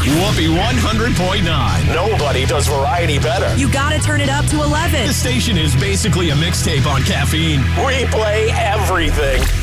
Whoopee 100.9. Nobody does variety better. You gotta turn it up to 11. The station is basically a mixtape on caffeine. We play everything.